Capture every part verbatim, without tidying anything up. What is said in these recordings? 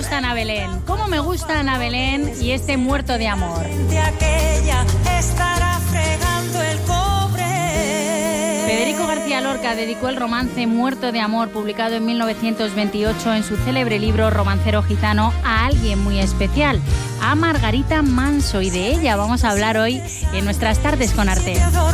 gusta Ana Belén? ¿Cómo me gusta Ana Belén y este Muerto de amor? Federico García Lorca dedicó el romance Muerto de amor, publicado en mil novecientos veintiocho en su célebre libro Romancero gitano, a alguien muy especial, a Margarita Manso, y de ella vamos a hablar hoy en nuestras tardes con Arte.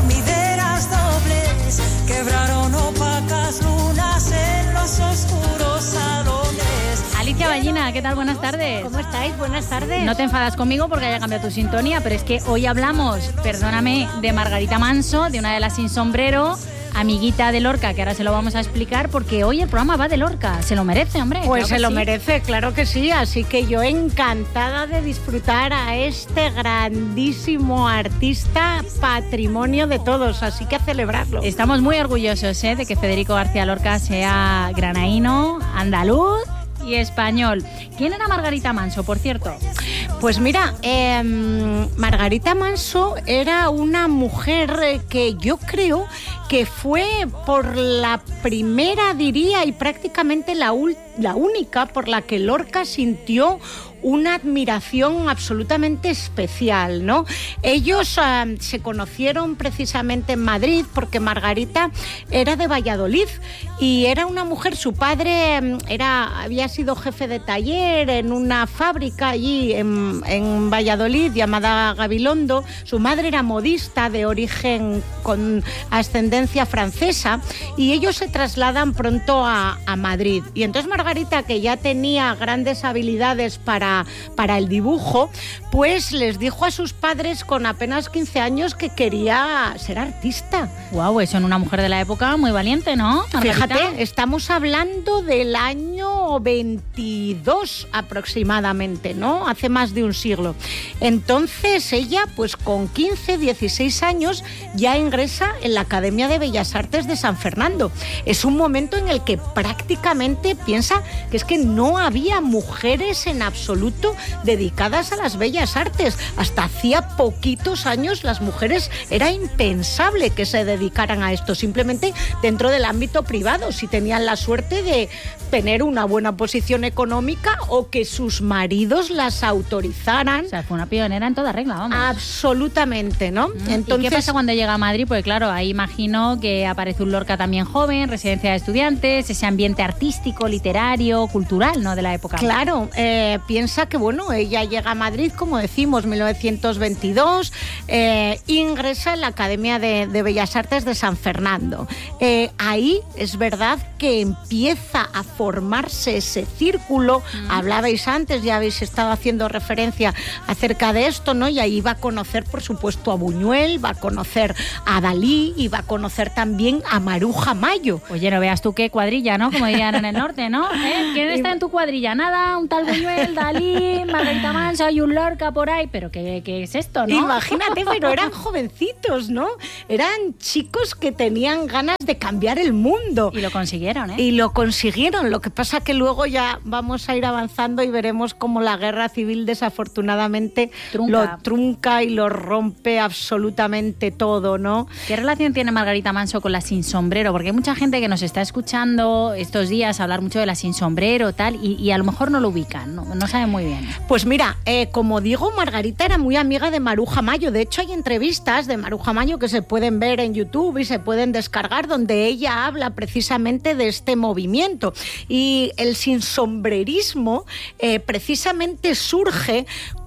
Quebraron opacas lunas en los oscuros salones. Alicia Ballina, ¿qué tal? Buenas tardes. ¿Cómo estáis? Buenas tardes. No te enfadas conmigo porque haya cambiado tu sintonía, pero es que hoy hablamos, perdóname, de Margarita Manso, de una de las sin sombrero, amiguita de Lorca, que ahora se lo vamos a explicar, porque hoy el programa va de Lorca. Se lo merece, hombre. Pues claro se lo sí. merece, claro que sí. Así que yo encantada de disfrutar a este grandísimo artista, patrimonio de todos. Así que a celebrarlo. Estamos muy orgullosos ¿eh? de que Federico García Lorca sea granaíno, andaluz y español. ¿Quién era Margarita Manso, por cierto? Pues mira, eh, Margarita Manso era una mujer que yo creo que fue por la primera, diría, y prácticamente la, la única por la que Lorca sintió una admiración absolutamente especial, ¿no? Ellos uh, se conocieron precisamente en Madrid porque Margarita era de Valladolid y era una mujer, su padre era, había sido jefe de taller en una fábrica allí en, en Valladolid llamada Gabilondo, su madre era modista de origen con ascendencia francesa y ellos se trasladan pronto a, a Madrid. Y entonces Margarita, que ya tenía grandes habilidades para para el dibujo, pues les dijo a sus padres con apenas quince años que quería ser artista. Guau, wow, eso en una mujer de la época muy valiente, ¿no? Margarita. Fíjate, estamos hablando del año veintidós aproximadamente, ¿no? Hace más de un siglo. Entonces ella, pues con quince, dieciséis años, ya ingresa en la Academia de Bellas Artes de San Fernando. Es un momento en el que prácticamente piensa que es que no había mujeres en absoluto dedicadas a las bellas artes. Hasta hacía poquitos años las mujeres era impensable que se dedicaran a esto, simplemente dentro del ámbito privado, si tenían la suerte de tener una buena posición económica o que sus maridos las autorizaran. O sea, fue una pionera en toda regla, vamos. Absolutamente, ¿no? Mm. Entonces, ¿y qué pasa cuando llega a Madrid? Pues claro, ahí imagino que aparece un Lorca también joven, residencia de estudiantes, ese ambiente artístico, literario, cultural, ¿no? De la época. Claro, eh, piensa que, bueno, ella llega a Madrid, como decimos, mil novecientos veintidós, eh, ingresa en la Academia de, de Bellas Artes de San Fernando. Eh, ahí es verdad que empieza a formarse ese círculo. Mm. Hablabais antes, ya habéis estado haciendo referencia acerca de esto, ¿no? Y ahí va a conocer, por supuesto, a Buñuel, va a conocer a Dalí y va a conocer también a Maruja Mayo. Oye, no veas tú qué cuadrilla, ¿no? Como dirían en el norte, ¿no? ¿Eh? ¿Quién está en tu cuadrilla? Nada, un tal Buñuel, Dalí, Margarita Manso, hay un Lorca por ahí, pero ¿qué, qué es esto, no? Imagínate, pero eran jovencitos, ¿no? Eran chicos que tenían ganas de cambiar el mundo. Y lo consiguieron, ¿eh? Y lo consiguieron. Lo que pasa que luego ya vamos a ir avanzando y veremos cómo la guerra civil desafortunadamente trunca. lo trunca y lo rompe absolutamente todo, ¿no? ¿Qué relación tiene Margarita Manso con la sin sombrero? Porque hay mucha gente que nos está escuchando estos días hablar mucho de la sin sombrero, tal, y, y a lo mejor no lo ubican, no, no saben muy bien. Pues mira, eh, como digo, Margarita era muy amiga de Maruja Mayo. De hecho, hay entrevistas de Maruja Mayo que se pueden ver en YouTube y se pueden descargar, donde ella habla precisamente de este movimiento. Y el sinsombrerismo eh, precisamente surge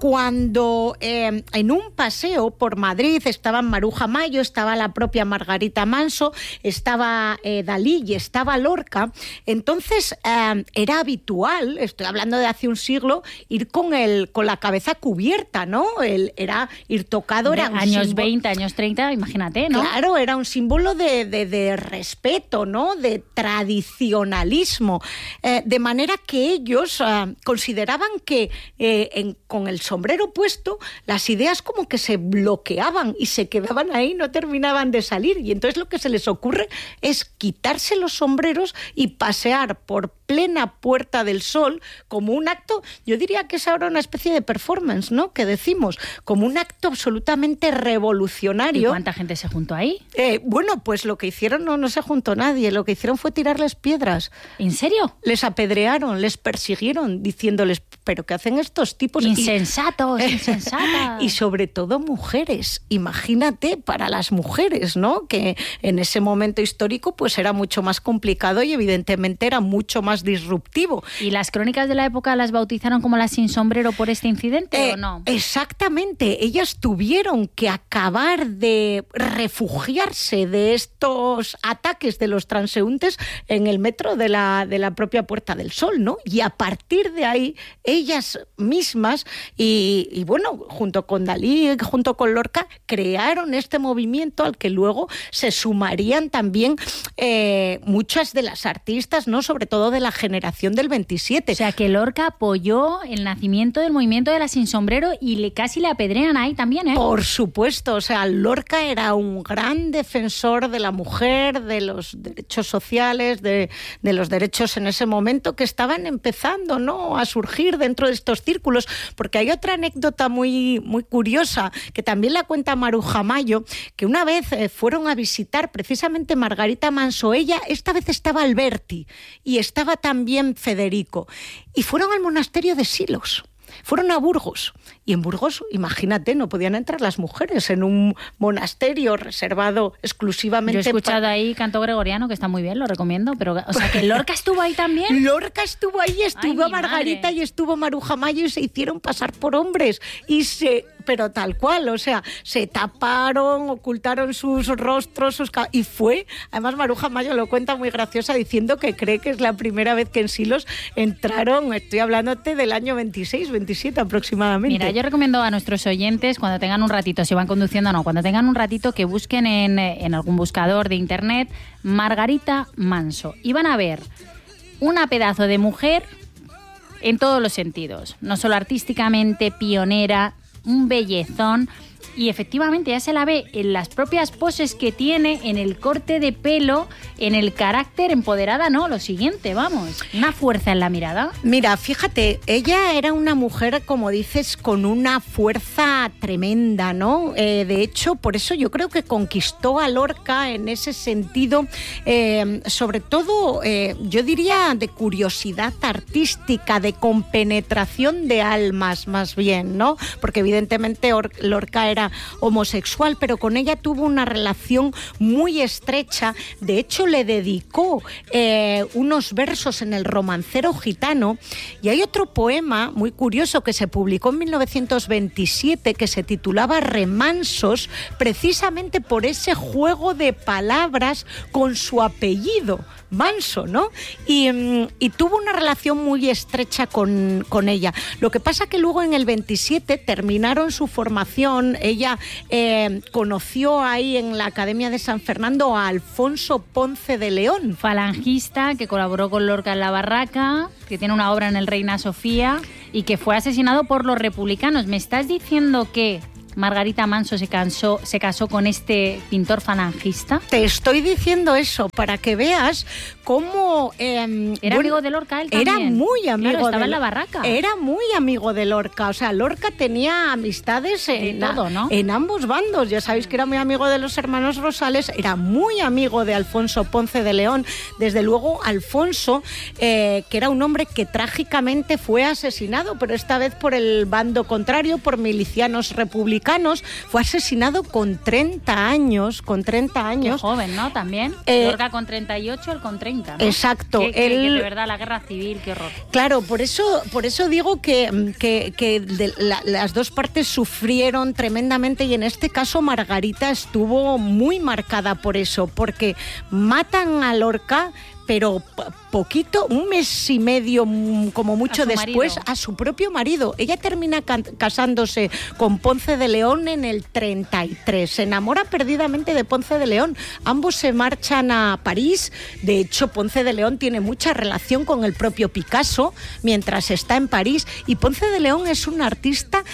cuando eh, en un paseo por Madrid estaban Maruja Mayo, estaba la propia Margarita Manso, estaba eh, Dalí y estaba Lorca. Entonces eh, era habitual, estoy hablando de hace un siglo, ir con el con la cabeza cubierta, ¿no? El, era ir tocado, era un años símbolo, veinte, años treinta, imagínate, ¿no? Claro, era un símbolo de, de, de respeto, ¿no? De tradicionalismo. Eh, de manera que ellos eh, consideraban que eh, en, con el sombrero puesto las ideas como que se bloqueaban y se quedaban ahí, no terminaban de salir. Y entonces lo que se les ocurre es quitarse los sombreros y pasear por plena Puerta del Sol, como un acto, yo diría que es ahora una especie de performance, ¿no?, que decimos, como un acto absolutamente revolucionario. ¿Y cuánta gente se juntó ahí? Eh, bueno, pues lo que hicieron no, no se juntó nadie, lo que hicieron fue tirarles piedras. ¿En serio? Les apedrearon, les persiguieron, diciéndoles, ¿pero qué hacen estos tipos? Insensatos, y, insensatas. Y sobre todo mujeres. Imagínate para las mujeres, ¿no?, que en ese momento histórico pues era mucho más complicado y evidentemente era mucho más disruptivo. ¿Y las crónicas de la época las bautizaron como las sin sombrero por este incidente eh, o no? Exactamente. Ellas tuvieron que acabar de refugiarse de estos ataques de los transeúntes en el metro de la, de la propia Puerta del Sol, ¿no? Y a partir de ahí, ellas mismas, y, y bueno, junto con Dalí, junto con Lorca, crearon este movimiento al que luego se sumarían también eh, muchas de las artistas, ¿no?, sobre todo de la generación del veintisiete. O sea, que Lorca apoyó el nacimiento del movimiento de la sin sombrero y le, casi le apedrean ahí también, ¿eh? Por supuesto, o sea, Lorca era un gran defensor de la mujer, de los derechos sociales, de, de los derechos en ese momento que estaban empezando, ¿no?, a surgir dentro de estos círculos, porque hay otra anécdota muy, muy curiosa que también la cuenta Maruja Mayo, que una vez eh, fueron a visitar precisamente Margarita Manso. Ella esta vez estaba Alberti y estaba también Federico, y fueron al monasterio de Silos. Fueron a Burgos, y en Burgos, imagínate, no podían entrar las mujeres en un monasterio reservado exclusivamente... Yo he escuchado para... ahí canto gregoriano, que está muy bien, lo recomiendo, pero, o sea, que Lorca estuvo ahí también. Lorca estuvo ahí, estuvo Ay, Margarita madre. Y estuvo Maruja Mayo, y se hicieron pasar por hombres, y se... pero tal cual, o sea, se taparon, ocultaron sus rostros, sus... y fue, además Maruja Mayo lo cuenta muy graciosa, diciendo que cree que es la primera vez que en Silos entraron, estoy hablándote del año veintiséis, veintisiete aproximadamente. Mira, yo recomiendo a nuestros oyentes, cuando tengan un ratito, si van conduciendo o no, cuando tengan un ratito, que busquen en, en algún buscador de internet Margarita Manso, y van a ver una pedazo de mujer en todos los sentidos, no solo artísticamente, pionera, un bellezón, y efectivamente ya se la ve en las propias poses que tiene, en el corte de pelo, en el carácter, empoderada, no, lo siguiente, vamos, una fuerza en la mirada. Mira, fíjate, ella era una mujer, como dices, con una fuerza tremenda, ¿no? Eh, de hecho, por eso yo creo que conquistó a Lorca en ese sentido, eh, sobre todo, eh, yo diría, de curiosidad artística, de compenetración de almas, más bien, ¿no? Porque evidentemente Or- Lorca era homosexual, pero con ella tuvo una relación muy estrecha. De hecho, le dedicó eh, unos versos en el Romancero Gitano, y hay otro poema muy curioso que se publicó en mil novecientos veintisiete que se titulaba Remansos, precisamente por ese juego de palabras con su apellido, Manso, ¿no? Y, y tuvo una relación muy estrecha con, con ella. Lo que pasa que luego en el veintisiete terminaron su formación. Ella eh, conoció ahí en la Academia de San Fernando a Alfonso Ponce de León. Falangista, que colaboró con Lorca en La Barraca, que tiene una obra en el Reina Sofía y que fue asesinado por los republicanos. ¿Me estás diciendo que Margarita Manso se casó, se casó con este pintor falangista? Te estoy diciendo eso para que veas cómo... Eh, ¿Era bueno, amigo de Lorca él también? Era muy amigo. Claro, estaba de, en La Barraca. Era muy amigo de Lorca. O sea, Lorca tenía amistades en, de todo, ¿no? en ambos bandos. Ya sabéis que era muy amigo de los hermanos Rosales, era muy amigo de Alfonso Ponce de León. Desde luego, Alfonso, eh, que era un hombre que trágicamente fue asesinado, pero esta vez por el bando contrario, por milicianos republicanos. Fue asesinado con treinta años, con treinta años. Qué joven, ¿no? También. Eh, Lorca con treinta y ocho, él con treinta, ¿no? Exacto. Que, que, él, que de verdad, la guerra civil, qué horror. Claro, por eso, por eso digo que, que, que de la, las dos partes sufrieron tremendamente, y en este caso Margarita estuvo muy marcada por eso, porque matan a Lorca, pero poquito, un mes y medio como mucho después, marido. a su propio marido. Ella termina ca- casándose con Ponce de León en el treinta y tres. Se enamora perdidamente de Ponce de León. Ambos se marchan a París. De hecho, Ponce de León tiene mucha relación con el propio Picasso mientras está en París. Y Ponce de León es un artista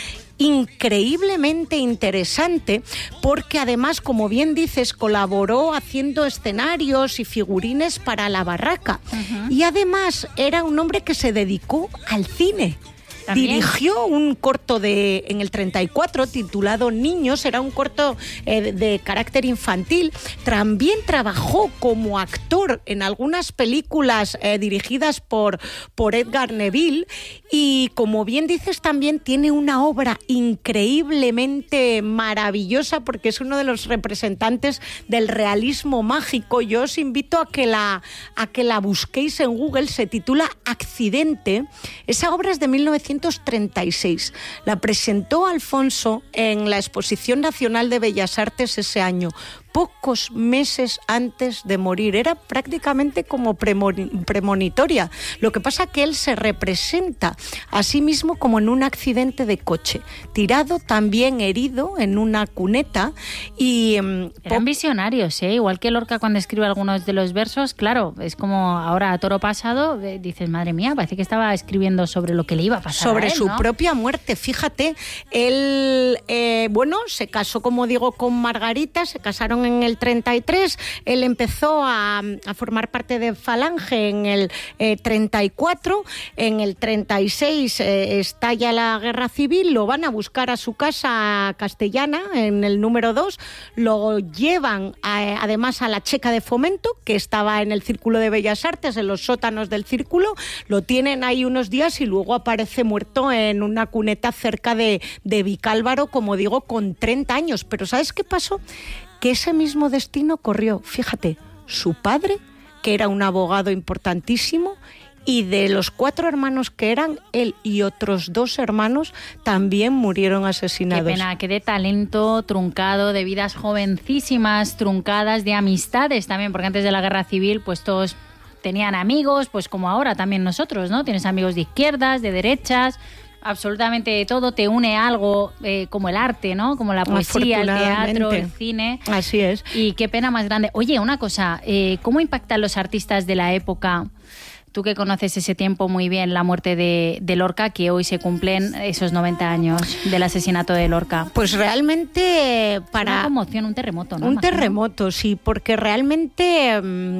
increíblemente interesante porque además, como bien dices, colaboró haciendo escenarios y figurines para La Barraca. Uh-huh. Y además era un hombre que se dedicó al cine. ¿También? Dirigió un corto de en el treinta y cuatro titulado Niños, era un corto eh, de, de carácter infantil. También trabajó como actor en algunas películas eh, dirigidas por, por Edgar Neville y, como bien dices, también tiene una obra increíblemente maravillosa porque es uno de los representantes del realismo mágico. Yo os invito a que la, a que la busquéis en Google, se titula Accidente. Esa obra es de mil novecientos treinta y seis. La presentó Alfonso en la Exposición Nacional de Bellas Artes ese año, pocos meses antes de morir. Era prácticamente como premonitoria. Lo que pasa que él se representa a sí mismo como en un accidente de coche, tirado, también herido en una cuneta. Y eran visionarios, ¿eh? Igual que Lorca cuando escribe algunos de los versos, claro, es como ahora a toro pasado, dices, madre mía, parece que estaba escribiendo sobre lo que le iba a pasar sobre a él, su ¿no? propia muerte. Fíjate, él, eh, bueno, se casó, como digo, con Margarita, se casaron en el treinta y tres, él empezó a, a formar parte de Falange en el eh, treinta y cuatro, en el treinta y seis eh, estalla la guerra civil, lo van a buscar a su casa castellana, en el número dos, lo llevan a, además a la Checa de Fomento, que estaba en el Círculo de Bellas Artes, en los sótanos del Círculo, lo tienen ahí unos días y luego aparece muerto en una cuneta cerca de, de Vicálvaro, como digo, con treinta años. Pero ¿sabes qué pasó? Que ese mismo destino corrió, fíjate, su padre, que era un abogado importantísimo, y de los cuatro hermanos que eran, él y otros dos hermanos también murieron asesinados. Qué pena, que de talento truncado, de vidas jovencísimas truncadas, de amistades también, porque antes de la guerra civil pues todos tenían amigos, pues como ahora también nosotros, ¿no? Tienes amigos de izquierdas, de derechas, absolutamente todo, te une algo eh, como el arte, ¿no? Como la poesía, el teatro, el cine. Así es. Y qué pena más grande. Oye, una cosa, eh, ¿cómo impactan los artistas de la época? Tú que conoces ese tiempo muy bien, la muerte de, de Lorca, que hoy se cumplen esos noventa años del asesinato de Lorca. Pues realmente para... Una conmoción, un terremoto, ¿no? Un Imagino. terremoto, sí, porque realmente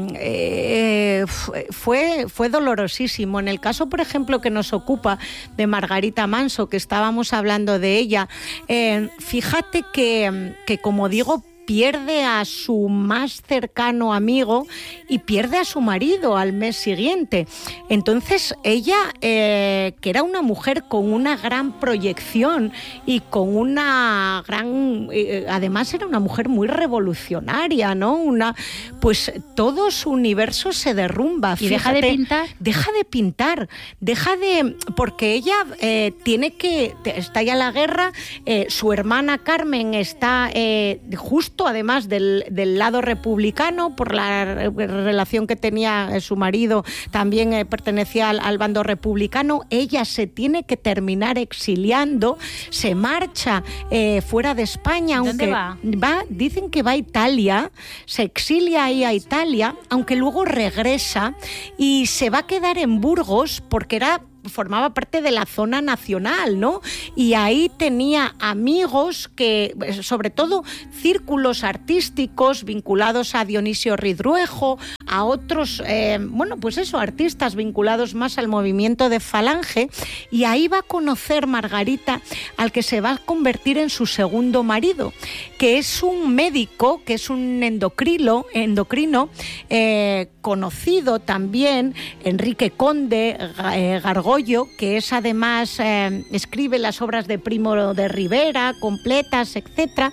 eh, fue, fue dolorosísimo. En el caso, por ejemplo, que nos ocupa de Margarita Manso, que estábamos hablando de ella, eh, fíjate que, que, como digo, pierde a su más cercano amigo y pierde a su marido al mes siguiente. Entonces ella, eh, que era una mujer con una gran proyección y con una gran... Eh, además era una mujer muy revolucionaria, ¿no? Una, pues todo su universo se derrumba. ¿Y Fíjate, deja de pintar? Deja de pintar, deja de... Porque ella eh, tiene que... Está ya la guerra, eh, su hermana Carmen está eh, justo además del, del lado republicano, por la relación que tenía su marido, también eh, pertenecía al, al bando republicano. Ella se tiene que terminar exiliando, se marcha eh, fuera de España. ¿Dónde aunque va? va? Dicen que va a Italia, se exilia ahí a Italia, aunque luego regresa y se va a quedar en Burgos porque era... formaba parte de la zona nacional, ¿no? Y ahí tenía amigos que, sobre todo, círculos artísticos vinculados a Dionisio Ridruejo, a otros, eh, bueno, pues eso, artistas vinculados más al movimiento de Falange, y ahí va a conocer Margarita al que se va a convertir en su segundo marido, que es un médico, que es un endocrino, endocrino eh, conocido también, Enrique Conde eh, Gargó, que es además, eh, escribe las obras de Primo de Rivera, completas, etcétera,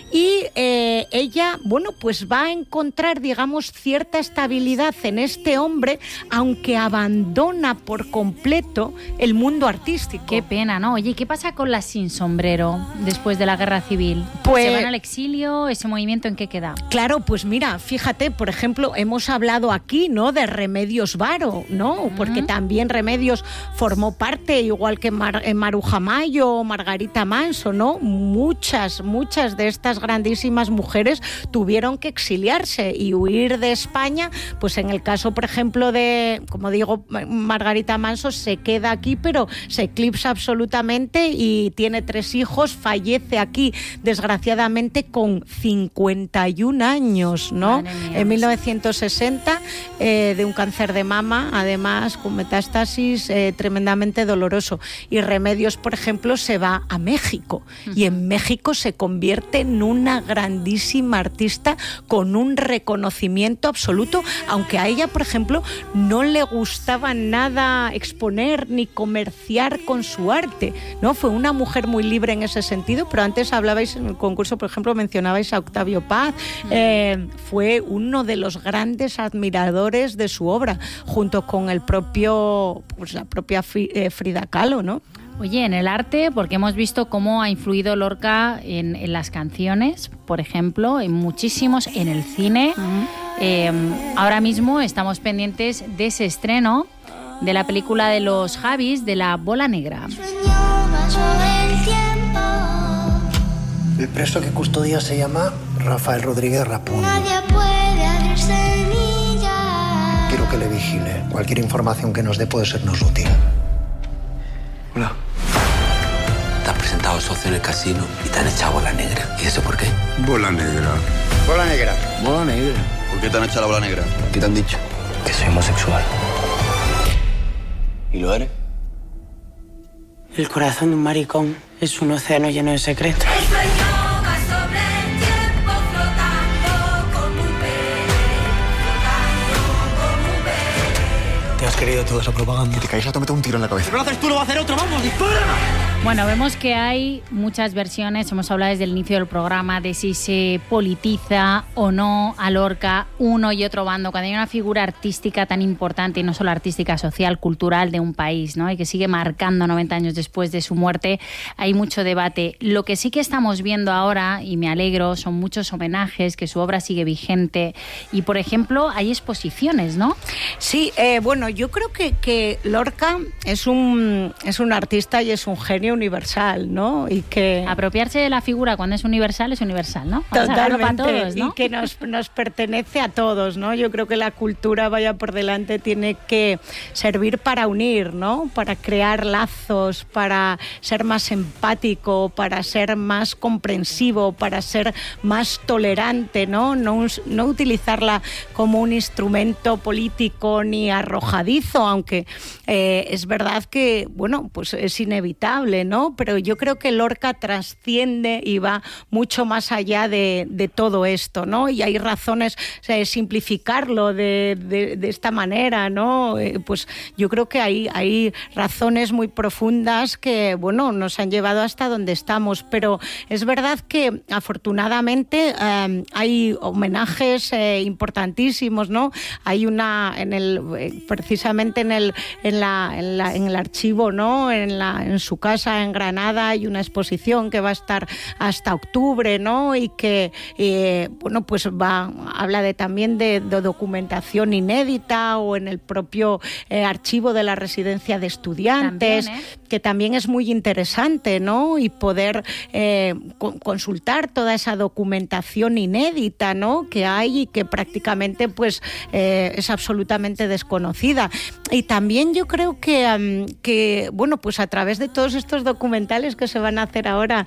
y eh, ella, bueno, pues va a encontrar, digamos, cierta estabilidad en este hombre, aunque abandona por completo el mundo artístico. Qué pena, ¿no? Oye, ¿qué pasa con las sin sombrero después de la guerra civil? Pues, ¿se van al exilio? ¿Ese movimiento en qué queda? Claro, pues mira, fíjate, por ejemplo, hemos hablado aquí, ¿no?, de Remedios Varo, ¿no? Uh-huh. Porque también Remedios formó parte, igual que Mar, eh, Maruja Mayo o Margarita Manso, ¿no? Muchas, muchas de estas grandísimas mujeres tuvieron que exiliarse y huir de España. Pues en el caso, por ejemplo, de, como digo, Margarita Manso se queda aquí, pero se eclipsa absolutamente y tiene tres hijos, fallece aquí, desgraciadamente, con cincuenta y un años, ¿no? En mil novecientos sesenta, eh, de un cáncer de mama, además con metástasis eh, tremendamente doloroso. Y Remedios, por ejemplo, se va a México, uh-huh. y en México se convierte en una grandísima artista con un reconocimiento absoluto, aunque a ella, por ejemplo, no le gustaba nada exponer ni comerciar con su arte, ¿no? Fue una mujer muy libre en ese sentido, pero antes hablabais en el concurso, por ejemplo, mencionabais a Octavio Paz, uh-huh. eh, fue uno de los grandes admiradores de su obra, junto con el propio, pues la propia Frida Kahlo, ¿no? Oye, en el arte, porque hemos visto cómo ha influido Lorca en, en las canciones, por ejemplo, en muchísimos, en el cine. Uh-huh. Eh, ahora mismo estamos pendientes de ese estreno de la película de los Javis, de La Bola Negra. El preso que custodia se llama Rafael Rodríguez Rapón. Nadie puede abrirse ni ya. Quiero que le vigile. Cualquier información que nos dé puede sernos útil. Hola. Te has presentado socio en el casino y te han echado bola negra. ¿Y eso por qué? Bola negra. Bola negra. Bola negra. ¿Por qué te han echado la bola negra? ¿Qué te han dicho? Que soy homosexual. ¿Y lo eres? El corazón de un maricón es un océano lleno de secretos. Te has querido toda esa propaganda. Que te caes a te meto un tiro en la cabeza. Si no lo haces tú, lo va a hacer otro. ¡Vamos, dispara! Bueno, vemos que hay muchas versiones, hemos hablado desde el inicio del programa de si se politiza o no a Lorca, uno y otro bando, cuando hay una figura artística tan importante, y no solo artística, social, cultural de un país, ¿no? Y que sigue marcando noventa años después de su muerte, hay mucho debate. Lo que sí que estamos viendo ahora, y me alegro, son muchos homenajes, que su obra sigue vigente, y por ejemplo, hay exposiciones, ¿no? Sí, eh, bueno, yo creo que, que Lorca es un, es un artista y es un genio universal, ¿no? Y que apropiarse de la figura cuando es universal es universal, ¿no? Vamos totalmente, a para todos, ¿no? Y que nos, nos pertenece a todos, ¿no? Yo creo que la cultura, vaya por delante, tiene que servir para unir, ¿no? Para crear lazos, para ser más empático, para ser más comprensivo, para ser más tolerante, ¿no? No, no utilizarla como un instrumento político ni arrojadizo, aunque eh, es verdad que, bueno, pues es inevitable, ¿no? Pero yo creo que Lorca trasciende y va mucho más allá de, de todo esto, ¿no? Y hay razones, o sea, de simplificarlo de, de, de esta manera, ¿no? Eh, pues yo creo que hay, hay razones muy profundas que, bueno, nos han llevado hasta donde estamos, pero es verdad que afortunadamente eh, hay homenajes eh, importantísimos, ¿no? Hay una, en el, eh, precisamente en el, en la, en la, en el archivo, ¿no? En la, en su casa en Granada hay una exposición que va a estar hasta octubre, ¿no? Y que, eh, bueno, pues va, habla de, también de, de documentación inédita, o en el propio eh, archivo de la residencia de estudiantes, también, ¿eh? que también es muy interesante, ¿no? Y poder eh, co- consultar toda esa documentación inédita, ¿no? Que hay y que prácticamente pues eh, es absolutamente desconocida. Y también yo creo que, um, que, bueno, pues a través de todos estos documentales que se van a hacer ahora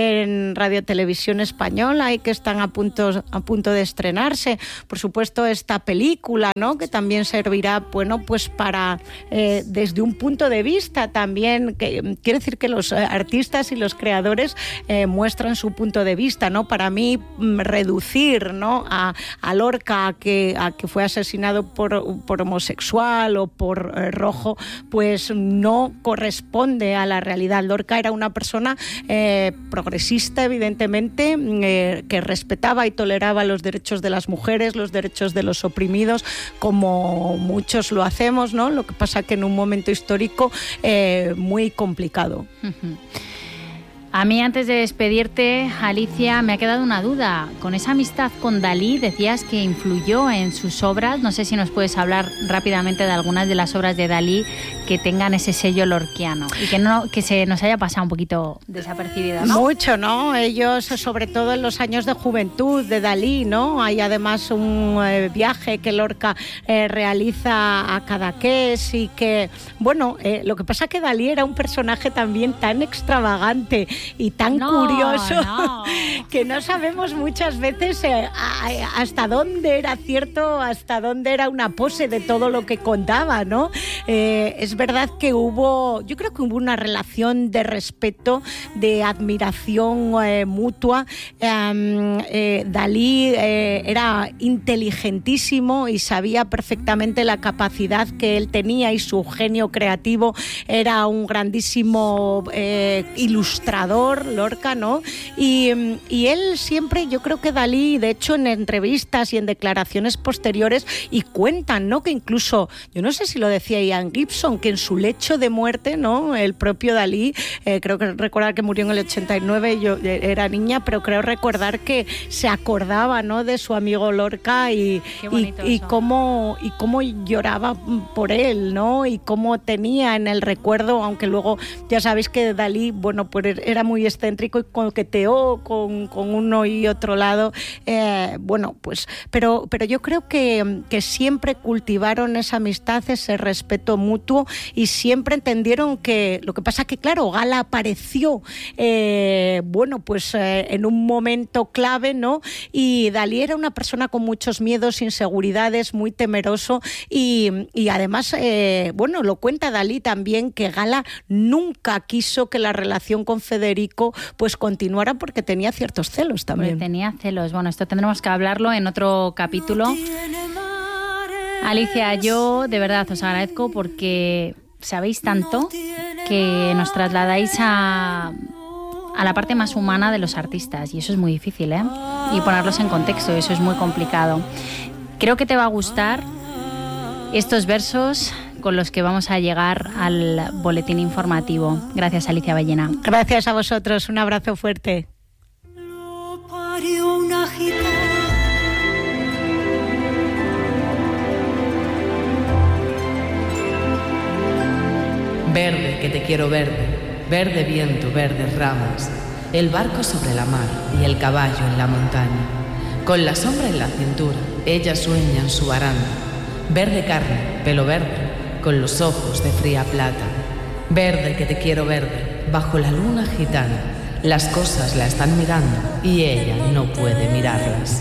en Radio Televisión Española y que están a punto, a punto de estrenarse, por supuesto esta película, ¿no? Que también servirá, bueno, pues para, eh, desde un punto de vista también, que quiere decir que los artistas y los creadores eh, muestran su punto de vista, ¿no? Para mí, reducir, ¿no? a, a Lorca a que, a que fue asesinado por, por homosexual o por eh, rojo, pues no corresponde a la realidad. Lorca era una persona eh, progresista, evidentemente, eh, que respetaba y toleraba los derechos de las mujeres, los derechos de los oprimidos, como muchos lo hacemos, ¿no? Lo que pasa que en un momento histórico eh, muy complicado. Uh-huh. A mí, antes de despedirte, Alicia, me ha quedado una duda. Con esa amistad con Dalí, decías que influyó en sus obras. No sé si nos puedes hablar rápidamente de algunas de las obras de Dalí que tengan ese sello lorquiano y que no que se nos haya pasado un poquito desapercibido, ¿no? Mucho, ¿no? Ellos, sobre todo en los años de juventud de Dalí, ¿no? Hay además un eh, viaje que Lorca eh, realiza a Cadaqués y que, bueno, eh, lo que pasa es que Dalí era un personaje también tan extravagante y tan no, curioso no. que no sabemos muchas veces eh, a, hasta dónde era cierto, hasta dónde era una pose de todo lo que contaba, ¿no? Eh, es verdad que hubo, yo creo que hubo una relación de respeto, de admiración eh, mutua. Eh, eh, Dalí eh, era inteligentísimo y sabía perfectamente la capacidad que él tenía y su genio creativo. Era un grandísimo eh, ilustrador, Lorca, ¿no? Y, y él siempre, yo creo que Dalí, de hecho en entrevistas y en declaraciones posteriores, y cuentan, ¿no? Que incluso, yo no sé si lo decía Ian Gibson, que en su lecho de muerte, ¿no? El propio Dalí, eh, creo que recordar que murió en el ochenta y nueve, yo era niña, pero creo recordar que se acordaba, ¿no? De su amigo Lorca y, y, y cómo y cómo lloraba por él, ¿no? Y cómo tenía en el recuerdo, aunque luego ya sabéis que Dalí, bueno, pues era muy excéntrico y coqueteó con, con uno y otro lado, eh, bueno, pues, pero, pero yo creo que, que siempre cultivaron esa amistad, ese respeto mutuo y siempre entendieron que, lo que pasa que, claro, Gala apareció, eh, bueno, pues eh, en un momento clave, ¿no? Y Dalí era una persona con muchos miedos, inseguridades, muy temeroso y, y además, eh, bueno, lo cuenta Dalí también, que Gala nunca quiso que la relación con Federico pues continuara porque tenía ciertos celos también. Porque tenía celos. Bueno, esto tendremos que hablarlo en otro capítulo. Alicia, yo de verdad os agradezco porque sabéis tanto que nos trasladáis a, a la parte más humana de los artistas y eso es muy difícil, ¿eh? Y ponerlos en contexto, eso es muy complicado. Creo que te va a gustar estos versos con los que vamos a llegar al boletín informativo. Gracias, Alicia Ballena. Gracias a vosotros, un abrazo fuerte. Verde, que te quiero verde, verde viento, verdes ramas, el barco sobre la mar y el caballo en la montaña. Con la sombra en la cintura, ella sueña en su baranda. Verde carne, pelo verde, con los ojos de fría plata. Verde, que te quiero verde, bajo la luna gitana. Las cosas la están mirando y ella no puede mirarlas.